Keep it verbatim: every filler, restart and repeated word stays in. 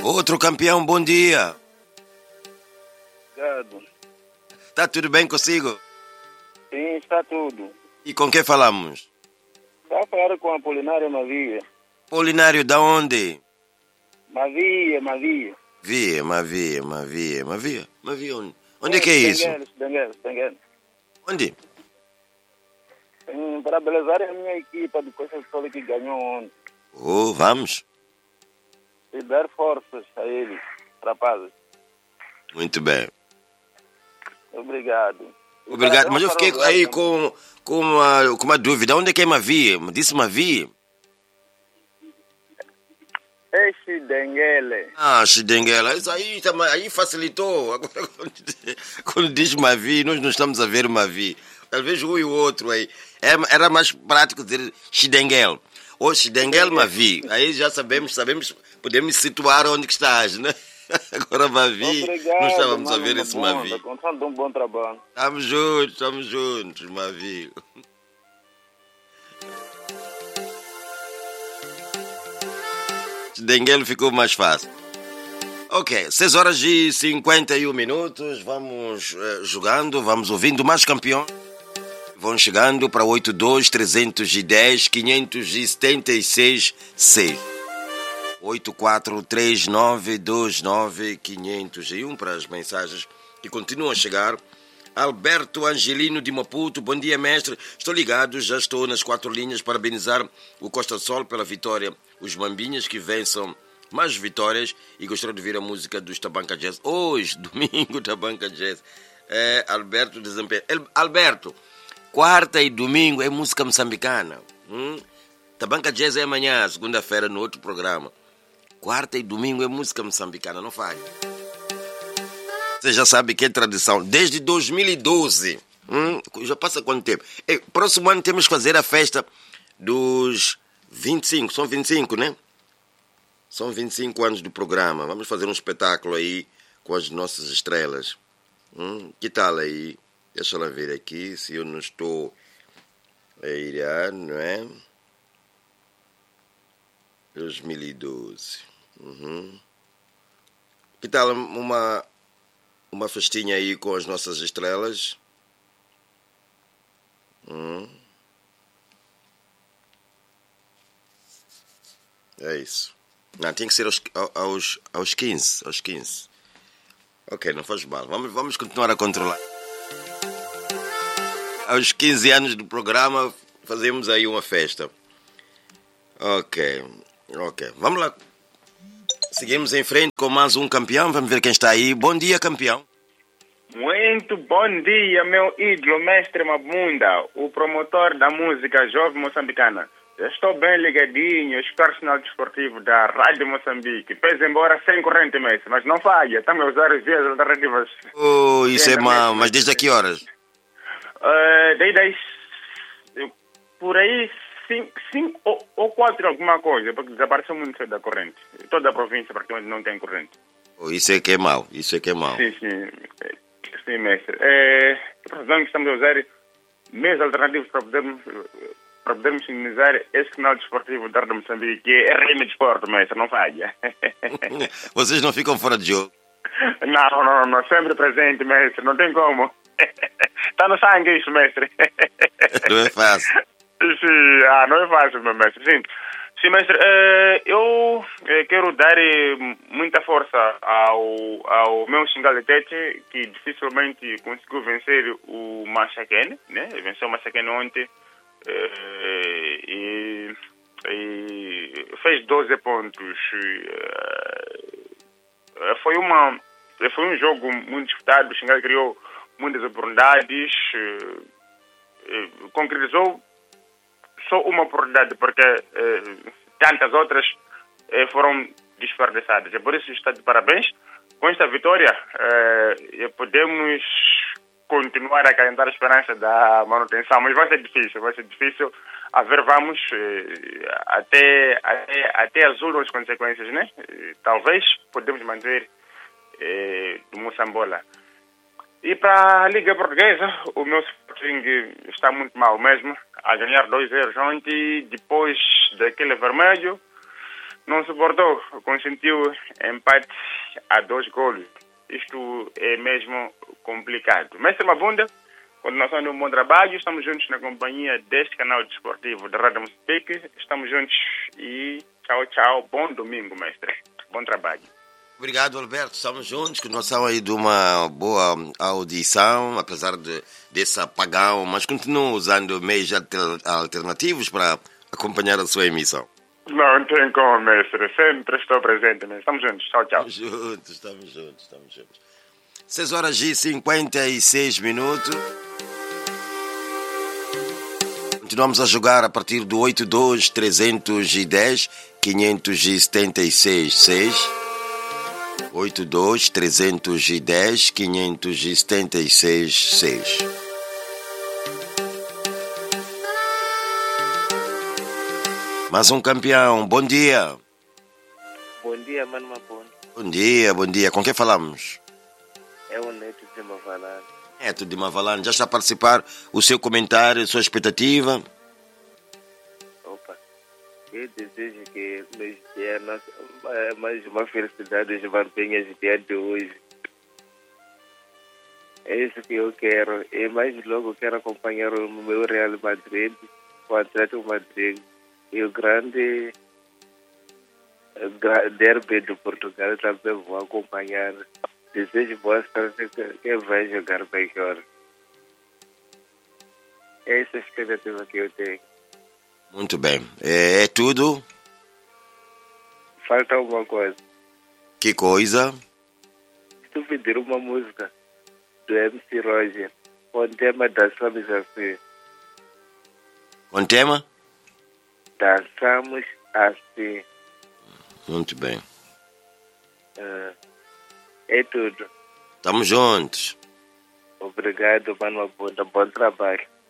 Outro campeão, bom dia. Obrigado. Tá tudo bem consigo? Sim, está tudo. E com quem falamos? Está a falar com a Apolinário Mavia. Polinário da onde? Mavia, Mavia. Via, Mavia, Mavia, Mavia. Mavia onde? Onde é que é isso? Denguelo, Denguelo. Onde? Hum, para belezar a minha equipa do Costa do Sol que ganhou ontem. Oh, vamos. E dar forças a eles, rapazes. Muito bem. Obrigado. Obrigado, mas eu fiquei aí com, com, uma, com uma dúvida. Onde é que é Mavia? Me disse Mavia. É Denguele. Ah, Chidenguela, isso aí, também- aí facilitou. Agora, quando, quando diz Mavi, nós não estamos a ver Mavi. Talvez um e o outro aí. Era, era mais prático dizer Chidenguel. Ou Chidenguel Mavi. Aí já sabemos, sabemos, podemos situar onde que estás, né? Agora Mavi, Obrigado, não estávamos a mano, ver uma esse bunda. Mavi. Continuando de um bom trabalho. Estamos juntos, estamos juntos, Mavi. Chidenguel ficou mais fácil. Ok, seis horas e cinquenta e um minutos, vamos eh, jogando, vamos ouvindo mais campeões. Vão chegando para oito dois, trezentos e dez, quinhentos e setenta e seis, seis. oito quatro três nove dois nove quinhentos e um para as mensagens que continuam a chegar. Alberto Angelino de Maputo, bom dia mestre, estou ligado, já estou nas quatro linhas, parabenizar o Costa Sol pela vitória, os Mambinhas que vençam mais vitórias e gostaria de ouvir a música dos Tabanca Jazz, hoje, domingo, Tabanca Jazz, é, Alberto Desempenho. Alberto, quarta e domingo é música moçambicana, hum? Tabanca Jazz é amanhã, segunda-feira no outro programa, quarta e domingo é música moçambicana, não falha. Você já sabe que é tradição. Desde dois mil e doze. Hum, já passa quanto tempo? Ei, próximo ano temos que fazer a festa dos vinte e cinco. São vinte e cinco, né? São vinte e cinco anos do programa. Vamos fazer um espetáculo aí com as nossas estrelas. Hum, que tal aí? Deixa ela ver aqui se eu não estou a ir, não é? dois mil e doze. Uhum. Que tal uma... Uma festinha aí com as nossas estrelas. Hum. É isso. Não, tem que ser aos, aos, aos quinze. Aos quinze. Ok, não faz mal. Vamos, vamos continuar a controlar. Aos quinze anos do programa, fazemos aí uma festa. Ok. Ok. Vamos lá. Seguimos em frente com mais um campeão. Vamos ver quem está aí. Bom dia, campeão. Muito bom dia, meu ídolo, mestre Mabunda, o promotor da música jovem moçambicana. Eu estou bem ligadinho, escutar o sinal desportivo da Rádio Moçambique. Pese embora sem corrente, mestre, mas não falha. Estamos a usar as vias alternativas. Oh, isso é mal. Mas desde a que horas? Uh, desde as... Por aí... Cinco, cinco ou, ou quatro alguma coisa, porque desapareceu muito cedo da corrente. Toda a província praticamente não tem corrente. Oh, isso é que é mau, isso é que é mau. Sim, sim, sim, mestre. É, que estamos a usar meios alternativos para podermos, para podermos sinalizar esse canal desportivo da Rádio Moçambique, que é R M Desporto, mestre, não falha. Vocês não ficam fora de jogo? Não, não, não, sempre presente, mestre, não tem como. Está no sangue isso, mestre. Não é fácil. Sim, ah, não é fácil, meu mestre. Sim, sim mestre, eh, eu eh, quero dar eh, muita força ao, ao meu Xingaletete, que dificilmente conseguiu vencer o Machaken, né? Venceu o Machaken ontem eh, e, e fez doze pontos. Eh, foi, uma, foi um jogo muito disputado, o Xingal criou muitas oportunidades, eh, concretizou só uma oportunidade, porque eh, tantas outras eh, foram desperdiçadas. É por isso que está de parabéns. Com esta vitória, eh, podemos continuar a calentar a esperança da manutenção, mas vai ser difícil, vai ser difícil. A ver, vamos eh, até, até, até as últimas consequências, né? Eh, talvez podemos manter eh, do Moçambola. E para a Liga Portuguesa, o meu Sporting está muito mal mesmo, a ganhar dois a zero ontem, depois daquele vermelho. não suportou, consentiu empate a dois golos. Isto é mesmo complicado. Mestre Mabunda, continuação de um bom trabalho. Estamos juntos na companhia deste canal desportivo da Rádio Moçambique. Estamos juntos e tchau, tchau. Bom domingo, mestre. Bom trabalho. Obrigado, Alberto. Estamos juntos. Continuação aí de uma boa audição, apesar de, desse apagão, mas continuo usando meios alter, alternativos para acompanhar a sua emissão. Não tem como, mestre. Sempre estou presente, mestre. Estamos juntos. Tchau, tchau. Estamos juntos, estamos juntos, estamos juntos. seis horas e cinquenta e seis minutos. Continuamos a jogar a partir do oito dois trezentos e dez quinhentos e setenta e seis seis. oito dois trezentos e dez quinhentos e setenta e seis seis. Mais um campeão, bom dia. Bom dia, Mano Mabunda. Bom dia, bom dia. Com quem falamos? É o Neto de Mavalane. Neto de Mavalane, já está a participar. O seu comentário, a sua expectativa? Opa, eu desejo que nos dê nossa, mais uma felicidade de mantenha o dia de hoje. É isso que eu quero. E mais logo quero acompanhar o meu Real Madrid, o Atlético Madrid. E o grande derby de Portugal também vou acompanhar. Desejo boa sorte que vai jogar melhor. É essa a expectativa que eu tenho. Muito bem. É, é tudo? Falta uma coisa. Que coisa? Se tu pedir uma música do M C Roger com o tema Dançamos Assim. Com tema? Dançamos Assim. Muito bem. Uh, é tudo. Estamos juntos. Obrigado, Mano Mabunda. Bom trabalho.